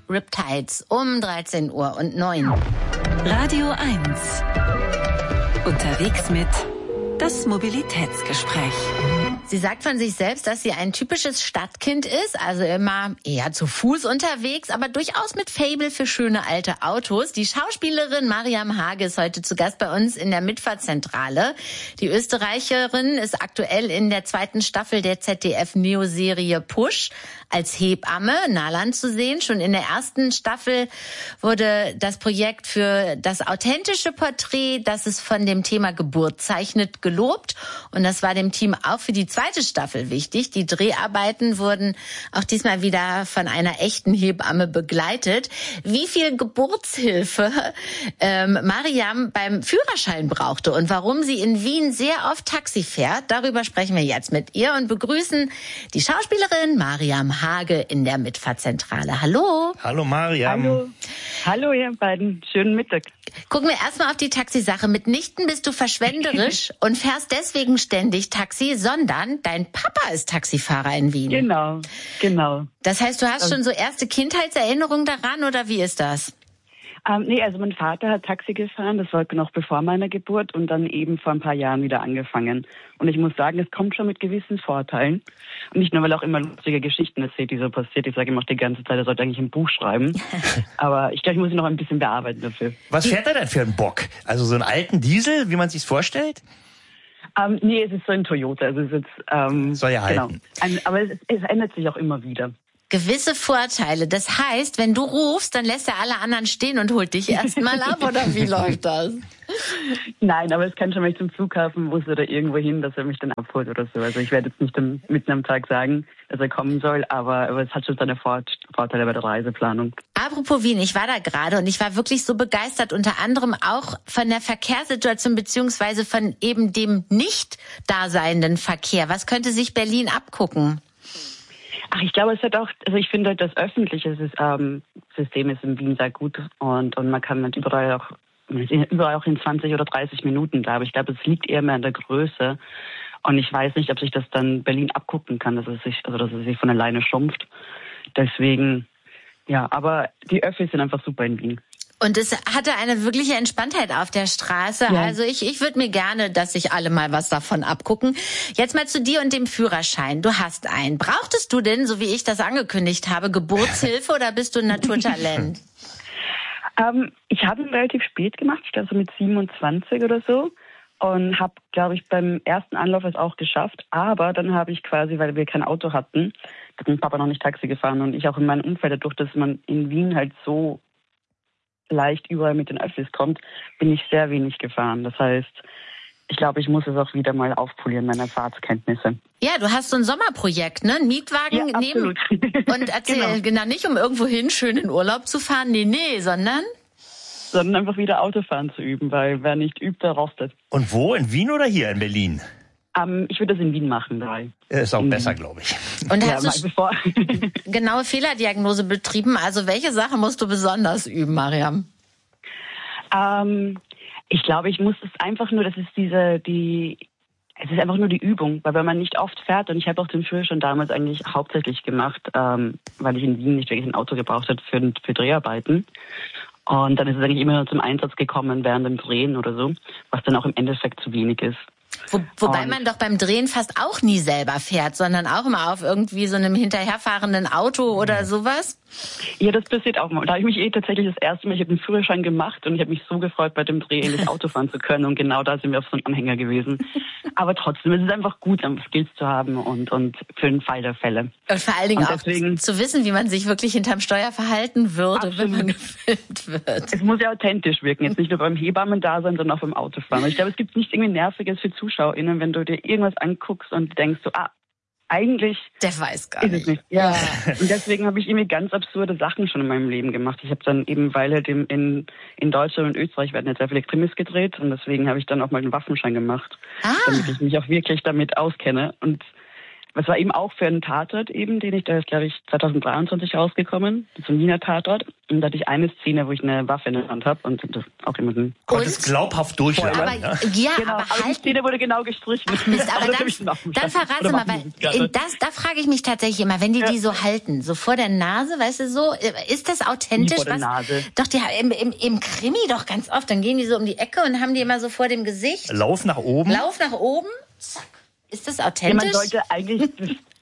Riptides um 13:09 Uhr. Radio 1. Unterwegs mit das Mobilitätsgespräch. Sie sagt von sich selbst, dass sie ein typisches Stadtkind ist, also immer eher zu Fuß unterwegs, aber durchaus mit Faible für schöne alte Autos. Die Schauspielerin Mariam Hage ist heute zu Gast bei uns in der Mitfahrzentrale. Die Österreicherin ist aktuell in der 2. Staffel der ZDF-Neo-Serie Push als Hebamme Nahland zu sehen. Schon in der 1. Staffel wurde das Projekt für das authentische Porträt, das es von dem Thema Geburt zeichnet, gelobt. Und das war dem Team auch für die 2. Staffel wichtig. Die Dreharbeiten wurden auch diesmal wieder von einer echten Hebamme begleitet. Wie viel Geburtshilfe Mariam beim Führerschein brauchte und warum sie in Wien sehr oft Taxi fährt, darüber sprechen wir jetzt mit ihr und begrüßen die Schauspielerin Mariam Hage in der Mitfahrzentrale. Hallo. Hallo Mariam. Hallo ihr beiden. Schönen Mittag. Gucken wir erstmal auf die Taxisache. Mitnichten bist du verschwenderisch und fährst deswegen ständig Taxi, sondern dein Papa ist Taxifahrer in Wien. Genau. Das heißt, du hast schon so erste Kindheitserinnerungen daran oder wie ist das? Nee, also mein Vater hat Taxi gefahren, das war noch bevor meiner Geburt und dann eben vor ein paar Jahren wieder angefangen. Und ich muss sagen, es kommt schon mit gewissen Vorteilen. Und nicht nur, weil er auch immer lustige Geschichten erzählt, die so passiert. Ich sage ihm auch die ganze Zeit, er sollte eigentlich ein Buch schreiben. Aber ich glaube, ich muss ihn noch ein bisschen bearbeiten dafür. Was fährt er denn für einen Bock? Also so einen alten Diesel, wie man sich's vorstellt? Nee, es ist so ein Toyota. Also es ist jetzt, soll ja halten. Aber es ändert sich auch immer wieder. Gewisse Vorteile. Das heißt, wenn du rufst, dann lässt er alle anderen stehen und holt dich erstmal ab, oder wie läuft das? Nein, aber es kann schon, wenn ich zum Flughafen muss oder irgendwo hin, dass er mich dann abholt oder so. Also ich werde jetzt nicht mitten am Tag sagen, dass er kommen soll, aber es hat schon seine Vorteile bei der Reiseplanung. Apropos Wien, ich war da gerade und ich war wirklich so begeistert, unter anderem auch von der Verkehrssituation beziehungsweise von eben dem nicht daseinenden Verkehr. Was könnte sich Berlin abgucken? Ach, ich glaube, es hat auch, also ich finde, das öffentliche System ist in Wien sehr gut und man kann mit überall auch in 20 oder 30 Minuten da. Aber ich glaube, es liegt eher mehr an der Größe. Und ich weiß nicht, ob sich das dann Berlin abgucken kann, dass es sich von alleine schrumpft. Deswegen, ja, aber die Öffis sind einfach super in Wien. Und es hatte eine wirkliche Entspanntheit auf der Straße. Ja. Also ich würde mir gerne, dass sich alle mal was davon abgucken. Jetzt mal zu dir und dem Führerschein. Du hast einen. Brauchtest du denn, so wie ich das angekündigt habe, Geburtshilfe oder bist du ein Naturtalent? Ich habe ihn relativ spät gemacht, ich glaube so mit 27 oder so. Und habe, glaube ich, beim ersten Anlauf es auch geschafft. Aber dann habe ich quasi, weil wir kein Auto hatten, hat mein Papa noch nicht Taxi gefahren. Und ich auch in meinem Umfeld, dadurch, dass man in Wien halt so leicht überall mit den Öffis kommt, bin ich sehr wenig gefahren. Das heißt, ich glaube, ich muss es auch wieder mal aufpolieren, meine Fahrtskenntnisse. Ja, du hast so ein Sommerprojekt, ne? Ein Mietwagen nehmen. Und erzähl, genau, nicht um irgendwo hin schön in Urlaub zu fahren, nee, sondern einfach wieder Autofahren zu üben, weil wer nicht übt, der rostet. Und wo? In Wien oder hier in Berlin? Ich würde das in Wien machen. Ist auch besser, glaube ich. Und hast du genaue Fehlerdiagnose betrieben? Also welche Sache musst du besonders üben, Mariam? Ich glaube, ich muss es einfach nur, es ist einfach nur die Übung, weil wenn man nicht oft fährt, und ich habe auch den Führerschein damals eigentlich hauptsächlich gemacht, weil ich in Wien nicht wirklich ein Auto gebraucht habe für Dreharbeiten. Und dann ist es eigentlich immer nur zum Einsatz gekommen während dem Drehen oder so, was dann auch im Endeffekt zu wenig ist. Wobei man doch beim Drehen fast auch nie selber fährt, sondern auch immer auf irgendwie so einem hinterherfahrenden Auto oder sowas? Ja, das passiert auch mal. Da habe ich mich tatsächlich das erste Mal, ich habe den Führerschein gemacht und ich habe mich so gefreut, bei dem Dreh endlich Auto fahren zu können. Und genau da sind wir auf so einem Anhänger gewesen. Aber trotzdem, es ist einfach gut, Skills zu haben und für den Fall der Fälle. Und vor allen Dingen auch zu wissen, wie man sich wirklich hinterm Steuer verhalten würde, absolut, wenn man gefilmt wird. Es muss ja authentisch wirken. Jetzt nicht nur beim Hebammen da sein, sondern auch beim Autofahren. Ich glaube, es gibt nichts irgendwie Nerviges für ZuschauerInnen, wenn du dir irgendwas anguckst und denkst so, eigentlich der weiß gar nicht. Ja. Und deswegen habe ich irgendwie ganz absurde Sachen schon in meinem Leben gemacht. Ich habe dann eben, weil halt in Deutschland und Österreich werden jetzt sehr viele Krimis gedreht und deswegen habe ich dann auch mal einen Waffenschein gemacht, damit ich mich auch wirklich damit auskenne. Und was war eben auch für einen Tatort eben, der ist, glaube ich, 2023 rausgekommen, das ist ein Wiener Tatort. Und da hatte ich eine Szene, wo ich eine Waffe in der Hand habe und das auch jemanden... Konntest glaubhaft durchhalten. Aber, ja? genau, aber die Szene wurde genau gestrichen. Ach Mist, aber dann verrate mal, weil da frage ich mich tatsächlich immer, wenn die so halten, so vor der Nase, weißt du so, ist das authentisch? Vor der Nase. Doch, im Krimi doch ganz oft, dann gehen die so um die Ecke und haben die immer so vor dem Gesicht. Lauf nach oben, zack. Ist das authentisch? Ja, man sollte eigentlich,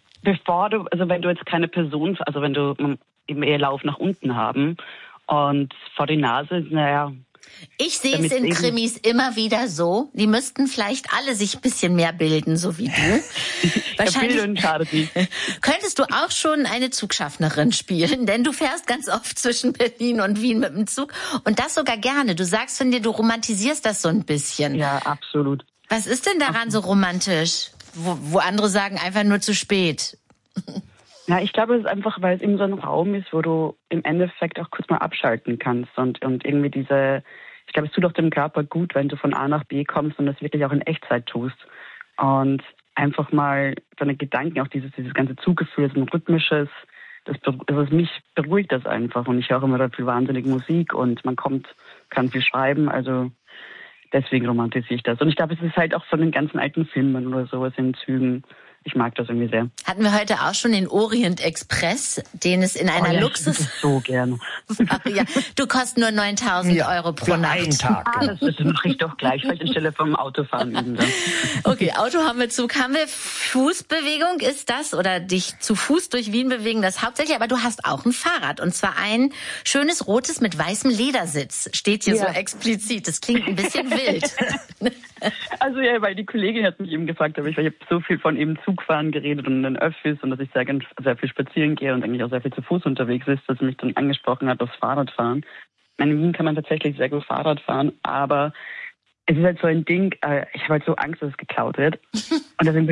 wenn du jetzt keine Person, also wenn du eben eher Lauf nach unten haben und vor die Nase, naja. Ich sehe es in Krimis immer wieder so. Die müssten vielleicht alle sich ein bisschen mehr bilden, so wie du. Wahrscheinlich schadet nicht. Könntest du auch schon eine Zugschaffnerin spielen, denn du fährst ganz oft zwischen Berlin und Wien mit dem Zug und das sogar gerne. Du sagst von dir, du romantisierst das so ein bisschen. Ja, absolut. Was ist denn daran so romantisch, wo andere sagen, einfach nur zu spät? Ja, ich glaube, es ist einfach, weil es eben so ein Raum ist, wo du im Endeffekt auch kurz mal abschalten kannst und irgendwie ich glaube, es tut auch dem Körper gut, wenn du von A nach B kommst und das wirklich auch in Echtzeit tust. Und einfach mal deine Gedanken, auch dieses ganze Zuggefühl, so ein rhythmisches, mich beruhigt das einfach. Und ich höre immer da viel wahnsinnige Musik und kann viel schreiben, also deswegen romantisiere ich das. Und ich glaube, es ist halt auch von den ganzen alten Filmen oder sowas in Zügen. Ich mag das irgendwie sehr. Hatten wir heute auch schon den Orient Express, den es in einer Luxus... Ich so gerne. Ja, du kostet nur 9.000 Euro pro Nacht. Einen Tag. Das mache ich doch gleich, weil ich anstelle vom Autofahren üben dann. Okay, Auto haben wir, Zug haben wir. Fußbewegung ist das, oder dich zu Fuß durch Wien bewegen, das hauptsächlich. Aber du hast auch ein Fahrrad, und zwar ein schönes rotes mit weißem Ledersitz. Steht hier so explizit. Das klingt ein bisschen wild. Also ja, weil die Kollegin hat mich eben gefragt, aber ich habe so viel von eben Zugfahren geredet und den Öffis und dass ich sehr viel spazieren gehe und eigentlich auch sehr viel zu Fuß unterwegs ist, dass sie mich dann angesprochen hat aufs Fahrradfahren. In Wien kann man tatsächlich sehr gut Fahrrad fahren, aber es ist halt so ein Ding, ich habe halt so Angst, dass es geklaut wird. Und deswegen